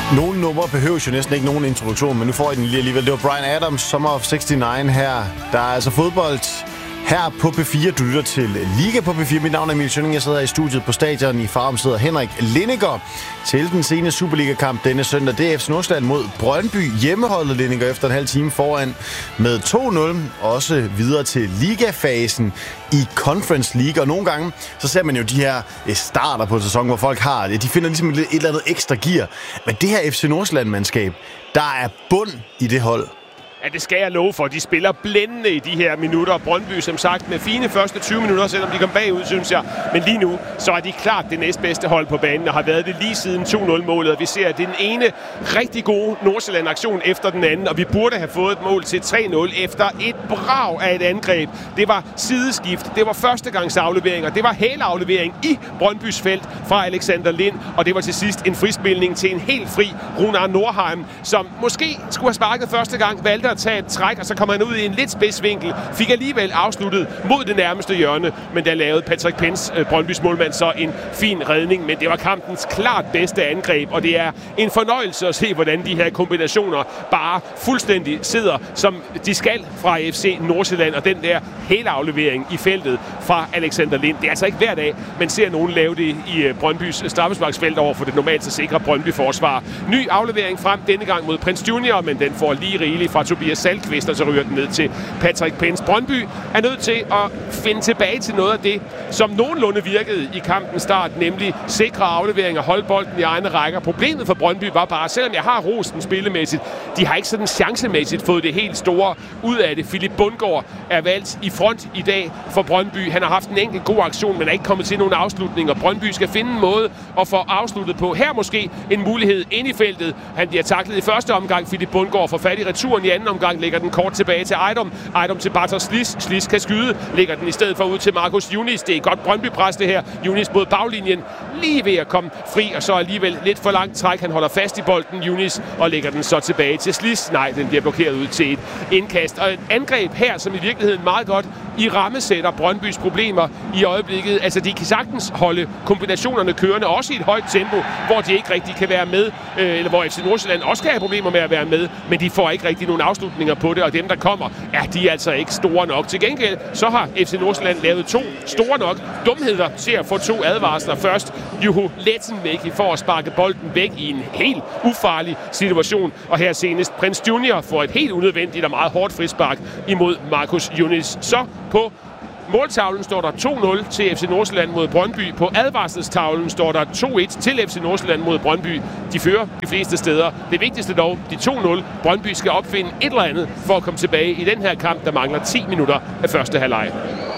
Nogle numre behøver jo næsten ikke nogen introduktion, men nu får I den lige alligevel. Det var Bryan Adams, Summer of 69 her. Der er altså fodbold her på P4. Du lytter til Liga på P4. Mit navn er Emil Schønning. Jeg sidder i studiet på stadion. I Farum sidder Henrik Lindinger til den sene Superliga-kamp denne søndag. Det er FC Nordsjælland mod Brøndby. Hjemmeholdet Lindinger efter en halv time foran med 2-0. Også videre til ligafasen i Conference League. Og nogle gange, så ser man jo de her starter på sæsonen, hvor folk har det. De finder ligesom et eller andet ekstra gear. Men det her FC Nordsjælland-mandskab, der er bund i det hold. Ja, det skal jeg love for. De spiller blændende i de her minutter. Brøndby, som sagt, med fine første 20 minutter, selvom de kom bagud, synes jeg. Men lige nu, så er de klart det næstbedste hold på banen, og har været det lige siden 2-0-målet. Vi ser, at det er den ene rigtig gode Nordsjælland-aktion efter den anden, og vi burde have fået et mål til 3-0 efter et brag af et angreb. Det var sideskift, det var førstegangsafleveringer, det var hælaflevering i Brøndbys felt fra Alexander Lind, og det var til sidst en frispilning til en helt fri Runar Nordheim, som måske skulle have sparket første gang, valgte at tage et træk, og så kommer han ud i en lidt spidsvinkel. Fik alligevel afsluttet mod det nærmeste hjørne, men der lavede Patrick Pence, Brøndbys målmand, så en fin redning. Men det var kampens klart bedste angreb, og det er en fornøjelse at se, hvordan de her kombinationer bare fuldstændig sidder, som de skal fra FC Nordsjælland, og den der hele aflevering i feltet fra Alexander Lind. Det er altså ikke hver dag, man ser nogen lave det i Brøndbys straffesparksfelt over for det normalt så sikre Brøndby-forsvar. Ny aflevering frem denne gang mod Prince Junior, men den får lige rigeligt fra Tobias Salkvist, og så ryger den ned til Patrick Pence. Brøndby er nødt til at finde tilbage til noget af det, som nogenlunde virkede i kampens start, nemlig sikre afleveringer og holde bolden i egne rækker. Problemet for Brøndby var bare, selvom jeg har rosten spillemæssigt, de har ikke sådan chancemæssigt fået det helt store ud af det. Philip Bundgaard er valgt i front i dag for Brøndby. Han har haft en enkelt god aktion, men er ikke kommet til nogen afslutning, og Brøndby skal finde en måde at få afsluttet på. Her måske en mulighed ind i feltet. Han bliver taklet i første omgang. Philip Bundgaard får fat i returen i anden omgang, lægger den kort tilbage til Ejdom. Ejdom til Bartosz Sliss. Sliss kan skyde, lægger den i stedet for ud til Marcus Yunis. Det er godt Brøndby-pres det her. Yunis mod baglinjen, lige ved at komme fri, og så alligevel lidt for langt træk. Han holder fast i bolden, Yunis, og lægger den så tilbage til Sliss. Nej, den bliver blokeret ud til et indkast. Og et angreb her, som i virkeligheden meget godt i rammesætter Brøndbys problemer i øjeblikket. Altså, de kan sagtens holde kombinationerne kørende, også i et højt tempo, hvor de ikke rigtig kan være med, eller hvor FC Nordsjælland også kan have problemer med at være med, men de får ikke rigtig nogen afslutninger på det, og dem, der kommer, de er altså ikke store nok. Til gengæld, så har FC Nordsjælland lavet 2 store nok dumheder til at få 2 advarsler. Først Juho Letsenmäki for at sparke bolden væk i en helt ufarlig situation, og her senest Prince Junior får et helt unødvendigt og meget hårdt frispark imod Marcus Yunis. Så på måltavlen står der 2-0 til FC Nordsjælland mod Brøndby. På advarselstavlen står der 2-1 til FC Nordsjælland mod Brøndby. De fører de fleste steder. Det vigtigste dog, de 2-0. Brøndby skal opfinde et eller andet for at komme tilbage i den her kamp, der mangler 10 minutter af første halvleg.